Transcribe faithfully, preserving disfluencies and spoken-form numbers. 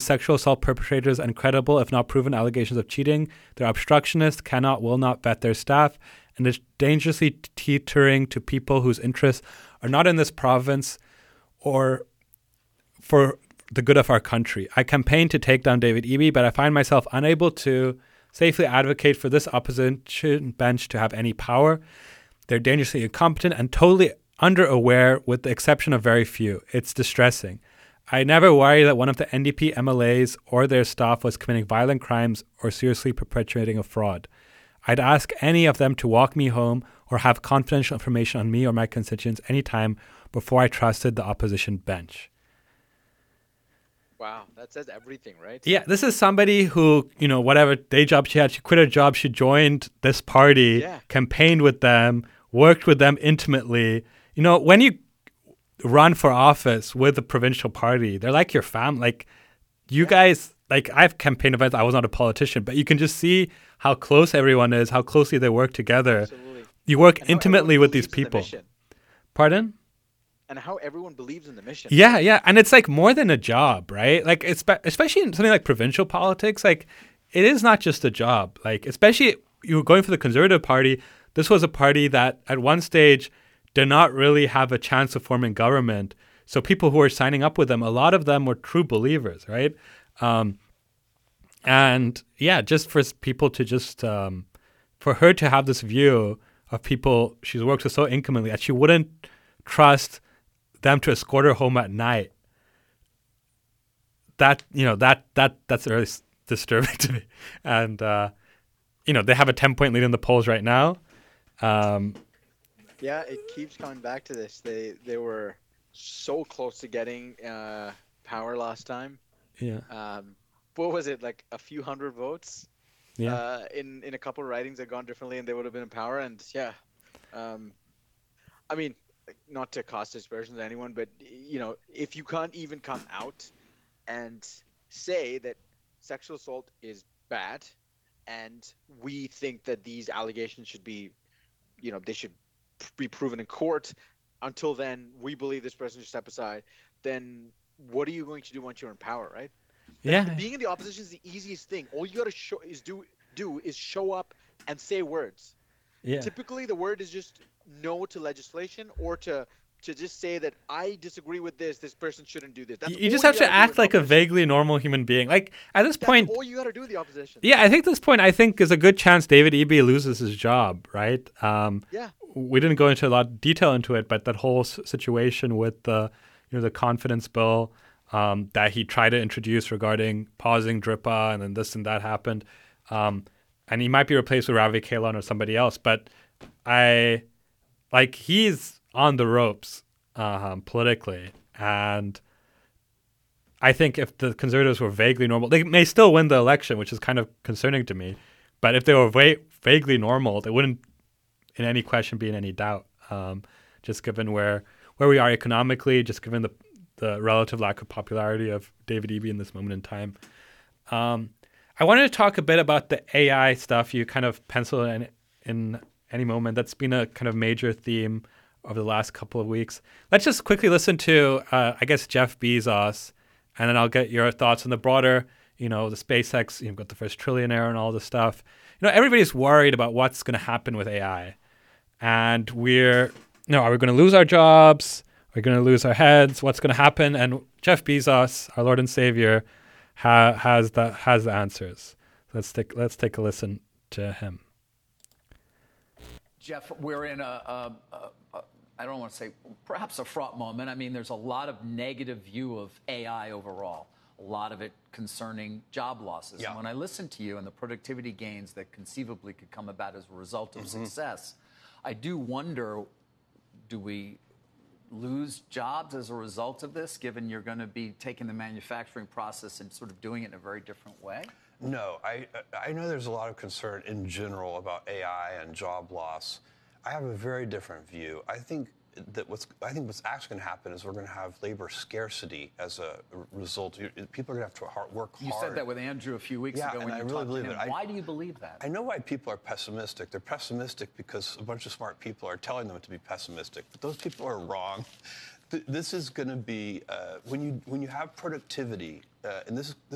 sexual assault perpetrators and credible, if not proven, allegations of cheating. They're obstructionists, cannot, will not vet their staff, and is dangerously teetering to people whose interests are not in this province or for the good of our country. I campaigned to take down David Eby, but I find myself unable to safely advocate for this opposition bench to have any power. They're dangerously incompetent and totally underaware, with the exception of very few. It's distressing. I never worry that one of the N D P M L As or their staff was committing violent crimes or seriously perpetrating a fraud. I'd ask any of them to walk me home or have confidential information on me or my constituents anytime before I trusted the opposition bench. Wow, that says everything, right? Yeah, this is somebody who, you know, whatever day job she had, she quit her job, she joined this party, yeah. campaigned with them, worked with them intimately. You know, when you run for office with the provincial party, they're like your family. Like, you yeah. guys, like, I've campaigned events, I was not a politician, but you can just see how close everyone is, how closely they work together. Absolutely. You work and intimately with these people. The Pardon? And how everyone believes in the mission. Yeah, yeah. And it's like more than a job, right? Like, it's, especially in something like provincial politics, like, it is not just a job. Like, especially you were going for the Conservative Party, this was a party that at one stage did not really have a chance of forming government. So people who were signing up with them, a lot of them were true believers, right? Um, and yeah, just for people to just, um, for her to have this view of people she's worked with so intimately that she wouldn't trust them to escort her home at night. That, you know, that, that, that's really disturbing to me. And, uh, you know, they have a ten point lead in the polls right now. Um, yeah, it keeps coming back to this. They, they were so close to getting, uh, power last time. Yeah. Um, what was it? Like a few hundred votes? Yeah. Uh, in, in a couple of ridings that had gone differently and they would have been in power. And yeah, um, I mean, not to cast aspersions to anyone, but, you know, if you can't even come out and say that sexual assault is bad and we think that these allegations should be, you know, they should be proven in court, until then we believe this person should step aside, then what are you going to do once you're in power, right? Yeah. Being in the opposition is the easiest thing. All you got to show is do do is show up and say words. Yeah. Typically, the word is just no to legislation, or to to just say that I disagree with this. This person shouldn't do this. That's you just have to act like a vaguely normal human being. Like at this That's point, all you got to do. The opposition. Yeah, I think this point, I think, is a good chance David Eby loses his job. Right? Um, yeah. We didn't go into a lot of detail into it, but that whole situation with the, you know, the confidence bill um, that he tried to introduce regarding pausing D R I P A, and then this and that happened, um, and he might be replaced with Ravi Kahlon or somebody else. But I, like, he's on the ropes um, politically, and I think if the Conservatives were vaguely normal, they may still win the election, which is kind of concerning to me. But if they were va- vaguely normal, they wouldn't, in any question, be in any doubt. Um, just given where where we are economically, just given the the relative lack of popularity of David Eby in this moment in time. Um, I wanted to talk a bit about the A I stuff you kind of penciled in in any moment. That's been a kind of major theme over the last couple of weeks. Let's just quickly listen to, uh, I guess, Jeff Bezos, and then I'll get your thoughts on the broader, you know, the SpaceX, you've got the first trillionaire and all this stuff. You know, everybody's worried about what's going to happen with A I. And we're, you know, are we going to lose our jobs? Are we going to lose our heads? What's going to happen? And Jeff Bezos, our Lord and Savior, ha- has the has the answers. Let's take let's take a listen to him. Jeff, we're in a, a, a, a I don't want to say perhaps a fraught moment. I mean, there's a lot of negative view of A I overall. A lot of it concerning job losses. Yeah. And when I listen to you and the productivity gains that conceivably could come about as a result of mm-hmm. success, I do wonder, do we lose jobs as a result of this, given you're going to be taking the manufacturing process and sort of doing it in a very different way? No, I I know there's a lot of concern in general about A I and job loss. I have a very different view. I think that what's I think what's actually going to happen is we're going to have labor scarcity as a result. People are going to have to hard, work hard. You said that with Andrew a few weeks yeah, ago when and you I really talked believe to him. it. I, why do you believe that? I know why people are pessimistic. They're pessimistic because a bunch of smart people are telling them to be pessimistic. But those people are wrong. This is going to be uh, when you when you have productivity, uh, and this is this